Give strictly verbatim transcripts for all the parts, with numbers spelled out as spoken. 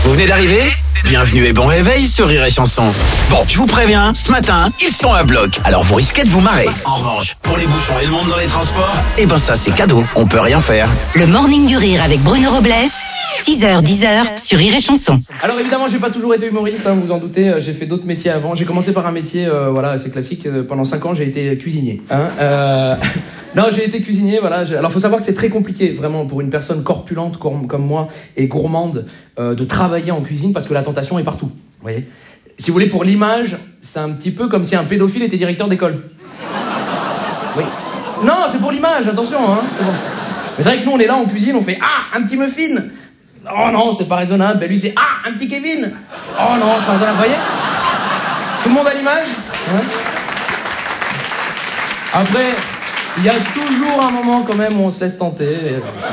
Vous venez d'arriver ? Bienvenue et bon réveil sur Rire et Chanson. Bon, je vous préviens, ce matin, ils sont à bloc. Alors vous risquez de vous marrer. En revanche, pour les bouchons et le monde dans les transports, eh ben ça c'est cadeau, on peut rien faire. Le Morning du Rire avec Bruno Robles, six heures dix sur Rire et Chanson. Alors évidemment, j'ai pas toujours été humoriste, hein, vous vous en doutez, j'ai fait d'autres métiers avant. J'ai commencé par un métier, euh, voilà, c'est classique, euh, pendant cinq ans j'ai été cuisinier. Hein, euh... Non, j'ai été cuisinier, voilà. Alors faut savoir que c'est très compliqué, vraiment, pour une personne corpulente comme moi et gourmande, euh, de travailler en cuisine parce que la tentation est partout, vous voyez. Si vous voulez, pour l'image, c'est un petit peu comme si un pédophile était directeur d'école. Oui. Non, c'est pour l'image, attention, hein. C'est bon. Mais c'est vrai que nous, on est là en cuisine, on fait « Ah, un petit muffin !» Oh non, c'est pas raisonnable. Ben lui, c'est « Ah, un petit Kevin !» Oh non, c'est pas raisonnable, vous voyez. Tout le monde a l'image, hein. Après, il y a toujours un moment quand même où on se laisse tenter. Et...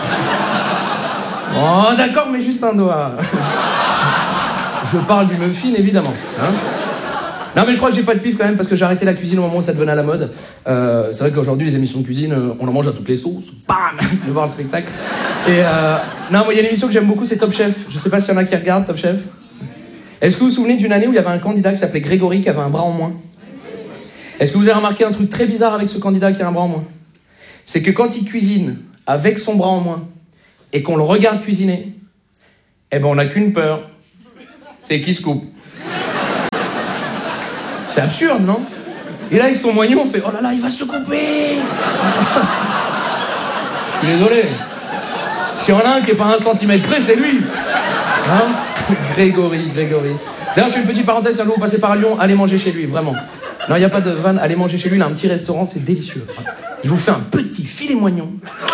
Oh, d'accord, mais juste un doigt. Je parle du muffin, évidemment. Hein, non, mais je crois que j'ai pas de pif quand même, parce que j'ai arrêté la cuisine au moment où ça devenait à la mode. Euh, c'est vrai qu'aujourd'hui, les émissions de cuisine, on en mange à toutes les sauces. Bam, de voir le spectacle. Et euh, non, moi, il y a une émission que j'aime beaucoup, c'est Top Chef. Je sais pas s'il y en a qui regardent Top Chef. Est-ce que vous vous souvenez d'une année où il y avait un candidat qui s'appelait Grégory, qui avait un bras en moins? Est-ce que vous avez remarqué un truc très bizarre avec ce candidat qui a un bras en moins? C'est que quand il cuisine avec son bras en moins et qu'on le regarde cuisiner, eh ben on n'a qu'une peur, c'est qu'il se coupe. C'est absurde, non? Et là, avec son moignon, on fait « Oh là là, il va se couper !» Je suis désolé. S'il y en a un qui n'est pas un centimètre près, c'est lui. Hein? Grégory, Grégory. D'ailleurs, je fais une petite parenthèse, si vous passez par Lyon, allez manger chez lui, vraiment. Non, il n'y a pas de vanne, allez manger chez lui, il a un petit restaurant, c'est délicieux. Il vous fait un petit filet moignon.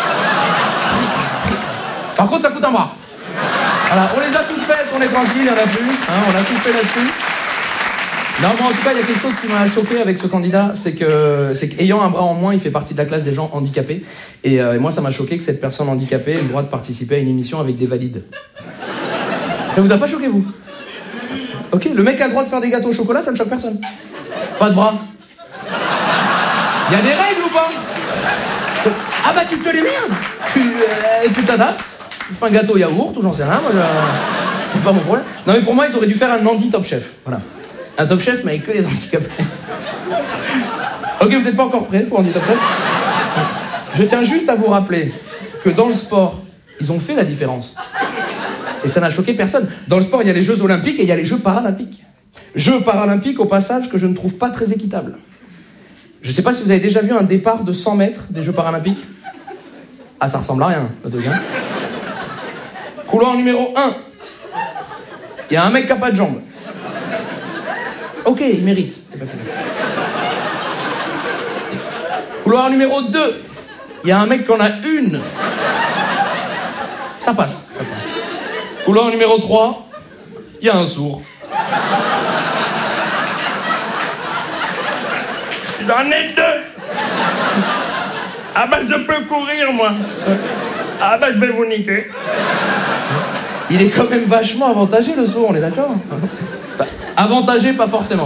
Par contre, ça coûte un bras. Voilà, on les a toutes faites, on est tranquille, il n'y en a plus. Hein, on a tout fait là-dessus. Non, mais en tout cas, il y a quelque chose qui m'a choqué avec ce candidat, c'est que, c'est qu'ayant un bras en moins, il fait partie de la classe des gens handicapés. Et, euh, et moi, ça m'a choqué que cette personne handicapée ait le droit de participer à une émission avec des valides. Ça vous a pas choqué, vous? Ok, le mec a le droit de faire des gâteaux au chocolat, ça ne choque personne. Pas de bras. Il y a des règles ou pas? Ah bah tu te les mets. Tu euh, tu t'adaptes. Tu fais un gâteau yaourt ou j'en sais rien. Moi, je... c'est pas mon problème. Non mais pour moi ils auraient dû faire un handi Top Chef. Voilà. Un Top Chef mais avec que les handicapés. Ok, vous n'êtes pas encore prêts pour un handi Top Chef? Je tiens juste à vous rappeler que dans le sport, ils ont fait la différence. Et ça n'a choqué personne. Dans le sport, il y a les Jeux Olympiques et il y a les Jeux Paralympiques. Jeux Paralympiques, au passage, que je ne trouve pas très équitable. Je ne sais pas si vous avez déjà vu un départ de cent mètres des Jeux Paralympiques. Ah, ça ressemble à rien, le truc, hein. Couloir numéro un. Il y a un mec qui n'a pas de jambes. Ok, il mérite. Couloir numéro deux. Il y a un mec qui en a une. Ça passe. Ça passe. Couloir numéro trois. Il y a un sourd. J'en ai deux. Ah bah je peux courir moi. Ah bah je vais vous niquer. Il est quand même vachement avantagé le sourd, on est d'accord? Enfin, avantagé pas forcément.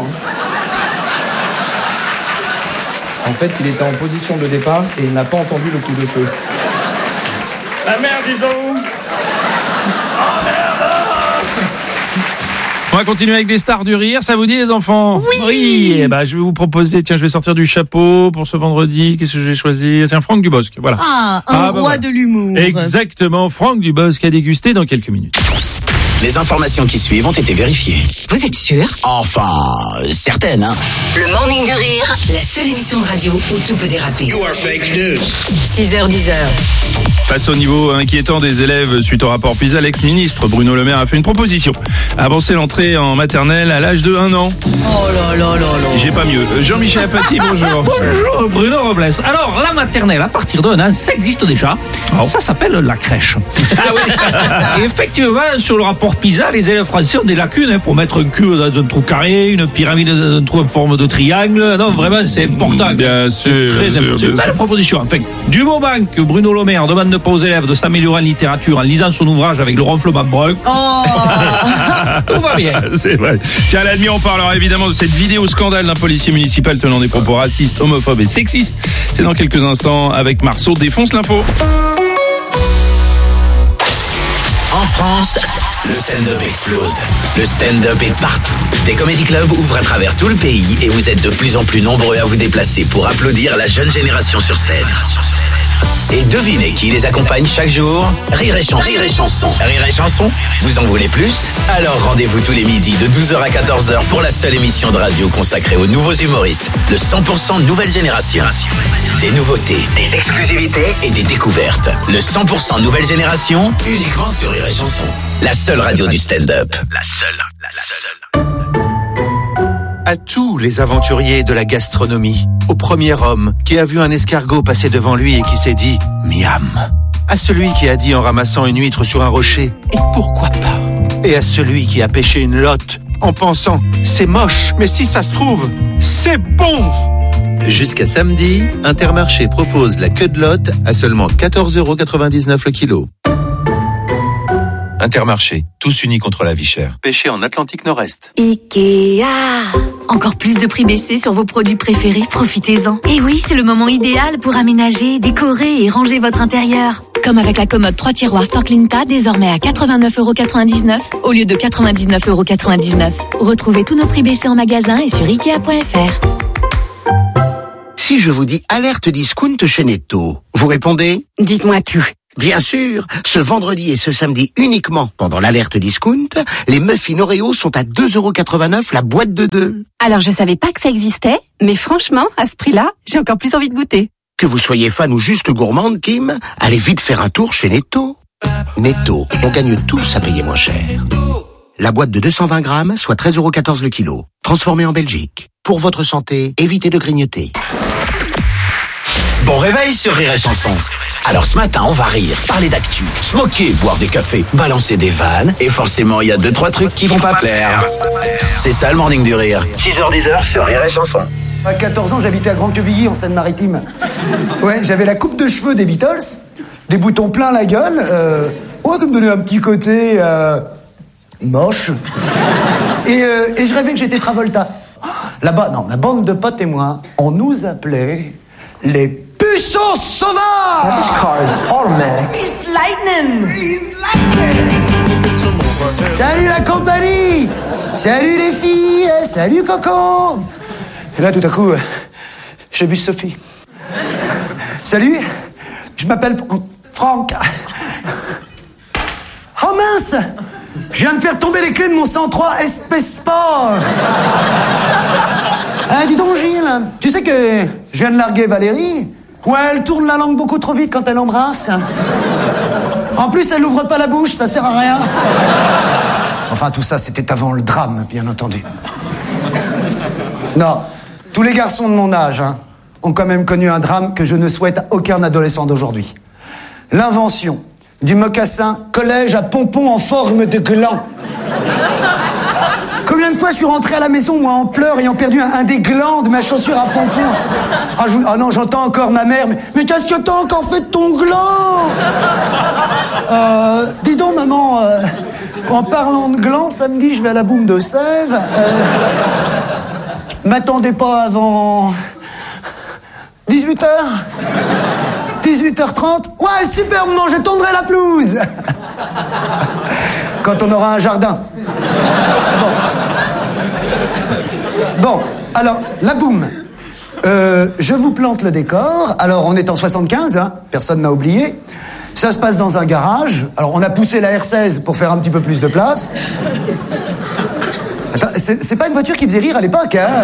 En fait il était en position de départ et il n'a pas entendu le coup de feu. La merde dis donc. Oh merde. On va continuer avec des stars du rire, ça vous dit les enfants? Oui, oui. Et bah, je vais vous proposer, tiens, je vais sortir du chapeau pour ce vendredi. Qu'est-ce que j'ai choisi? C'est un Franck Dubosc, voilà. Ah, un ah, bah, roi voilà. de l'humour. Exactement, Franck Dubosc a dégusté dans quelques minutes. Les informations qui suivent ont été vérifiées. Vous êtes sûr? Enfin, certaines, hein. Le Morning du Rire, la seule émission de radio où tout peut déraper. You are fake news. six heures dix. Face au niveau inquiétant des élèves suite au rapport PISA, l'ex-ministre Bruno Le Maire a fait une proposition. Avancer l'entrée en maternelle à l'âge de un an. Oh là là là là. J'ai pas mieux. Jean-Michel Apathy, bonjour. Bonjour Bruno Robles. Alors la maternelle à partir d'un an, ça existe déjà. Oh. Ça s'appelle la crèche. Ah oui. Et effectivement, sur le rapport PISA, les élèves français ont des lacunes hein, pour mettre un cube dans un trou carré, une pyramide dans un trou en forme de triangle. Non, vraiment, c'est important. Bien sûr. Très bien important. C'est une belle proposition. Enfin, du moment que Bruno Le Maire demande pas aux élèves de s'améliorer en littérature en lisant son ouvrage avec le ronflement brun, Oh. tout va bien. C'est vrai. Tiens, à la demi, on parlera évidemment de cette vidéo scandale d'un policier municipal tenant des propos racistes, homophobes et sexistes. C'est dans quelques instants avec Marceau défonce l'info. En France, le stand-up explose. Le stand-up est partout. Des comédie clubs ouvrent à travers tout le pays et vous êtes de plus en plus nombreux à vous déplacer pour applaudir la jeune génération sur scène. Et devinez qui les accompagne chaque jour? Rire et Chanson. Rire et Chanson. Rire et Chanson, vous en voulez plus? Alors rendez-vous tous les midis de douze heures à quatorze heures pour la seule émission de radio consacrée aux nouveaux humoristes. Le cent pour cent nouvelle génération. Des nouveautés, des exclusivités et des découvertes. Le cent pour cent nouvelle génération, uniquement sur Rire et Chanson. La seule radio du stand-up. La seule. La seule. À tous les aventuriers de la gastronomie, au premier homme qui a vu un escargot passer devant lui et qui s'est dit « miam », à celui qui a dit en ramassant une huître sur un rocher « et pourquoi pas », et à celui qui a pêché une lotte en pensant « c'est moche, mais si ça se trouve, c'est bon ». Jusqu'à samedi, Intermarché propose la queue de lotte à seulement quatorze euros quatre-vingt-dix-neuf le kilo. Intermarché, tous unis contre la vie chère. Pêché en Atlantique Nord-Est. Ikea. Encore plus de prix baissés sur vos produits préférés, profitez-en. Et oui, c'est le moment idéal pour aménager, décorer et ranger votre intérieur. Comme avec la commode trois tiroirs Storklinta, désormais à quatre-vingt-neuf euros quatre-vingt-dix-neuf au lieu de quatre-vingt-dix-neuf euros quatre-vingt-dix-neuf. Retrouvez tous nos prix baissés en magasin et sur ikea point f r. Si je vous dis alerte discount chez Netto, vous répondez? Dites-moi tout. Bien sûr, ce vendredi et ce samedi uniquement pendant l'alerte discount, les muffins Oreo sont à deux euros quatre-vingt-neuf la boîte de deux. Alors je savais pas que ça existait, mais franchement, à ce prix-là, j'ai encore plus envie de goûter. Que vous soyez fan ou juste gourmande, Kim, allez vite faire un tour chez Netto. Netto, on gagne tous à payer moins cher. La boîte de deux cent vingt grammes, soit treize euros quatorze le kilo. Transformée en Belgique. Pour votre santé, évitez de grignoter. Bon réveil sur Rire et Chanson. Alors ce matin, on va rire, parler d'actu, se moquer, boire des cafés, balancer des vannes, et forcément, il y a deux, trois trucs qui vont pas plaire. C'est ça le morning du rire. six heures dix sur Rire et Chanson. À quatorze ans, j'habitais à Grand-Quevilly, en Seine-Maritime. Ouais, j'avais la coupe de cheveux des Beatles, des boutons plein la gueule, euh, ouais, qui me donnait un petit côté euh, moche. Et, euh, et je rêvais que j'étais Travolta. Là-bas, non, ma bande de potes et moi, on nous appelait les puceaux sauvages. This car is automatic. It's lightning. It's lightning. Salut la compagnie. Salut les filles. Salut Coco. Et là, tout à coup, j'ai vu Sophie. Salut, je m'appelle Franck. Oh mince, je viens de faire tomber les clés de mon cent trois S P Sport. Hein, dis donc Gilles, tu sais que je viens de larguer Valérie? Ouais, elle tourne la langue beaucoup trop vite quand elle embrasse. En plus, elle n'ouvre pas la bouche, ça sert à rien. Enfin, tout ça, c'était avant le drame, bien entendu. Non, tous les garçons de mon âge hein, ont quand même connu un drame que je ne souhaite à aucun adolescent d'aujourd'hui. L'invention du mocassin collège à pompons en forme de gland. Combien de fois je suis rentré à la maison, moi, en pleurs, ayant perdu un, un des glands de ma chaussure à pompons. Ah, je, ah non, j'entends encore ma mère, mais, mais qu'est-ce que t'as encore fait de ton gland? euh, Dis donc, maman, euh, en parlant de gland, samedi, je vais à la boum de Sèvres. Euh, M'attendez pas avant dix-huit heures dix-huit heures trente. Ouais, super, maman, je tondrai la pelouse. Quand on aura un jardin. Bon. Bon, alors, la boum. Euh, je vous plante le décor. Alors, on est en soixante-quinze, hein, personne n'a oublié. Ça se passe dans un garage. Alors, on a poussé la R seize pour faire un petit peu plus de place. Attends, c'est, c'est pas une voiture qui faisait rire à l'époque, hein.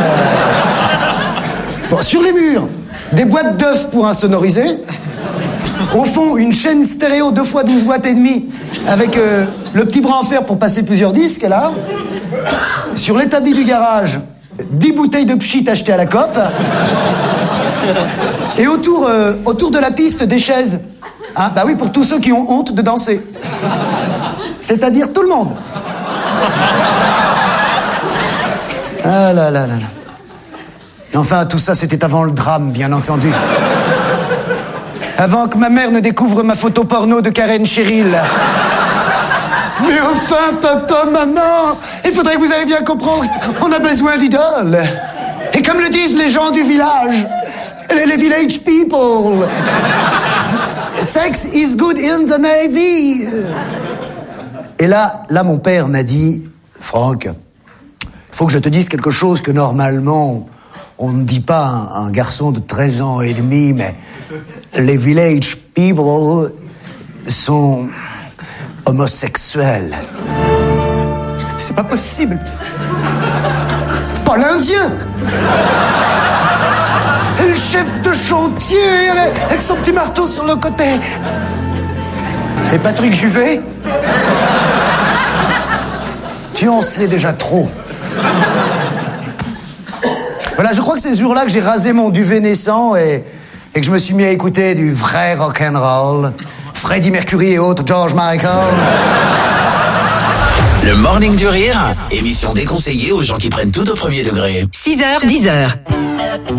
Bon, sur les murs, des boîtes d'œufs pour insonoriser. Au fond, une chaîne stéréo deux fois douze watts et demi avec euh, le petit bras en fer pour passer plusieurs disques, là. Sur l'établi du garage, dix bouteilles de pchit achetées à la coop. Et autour, euh, autour de la piste, des chaises. Hein, bah oui, pour tous ceux qui ont honte de danser. C'est-à-dire tout le monde. Ah là là là là. Enfin, tout ça, c'était avant le drame, bien entendu. Avant que ma mère ne découvre ma photo porno de Karen Cheryl. Mais enfin, papa, maman, il faudrait que vous ayez bien comprendre, on a besoin d'idoles. Et comme le disent les gens du village, les, les village people, sex is good in the Navy. Et là, là, mon père m'a dit, Franck, faut que je te dise quelque chose que normalement, on ne dit pas à un, un garçon de treize ans et demi, mais les village people sont homosexuels. C'est pas possible. Pas l'Indien. Et le chef de chantier avec, avec son petit marteau sur le côté. Et Patrick Juvet? Tu en sais déjà trop. Voilà, je crois que c'est ce jour-là que j'ai rasé mon duvet naissant et, et que je me suis mis à écouter du vrai rock'n'roll. Freddie Mercury et autres, George Michael. Le Morning du Rire, émission déconseillée aux gens qui prennent tout au premier degré. six heures, dix heures.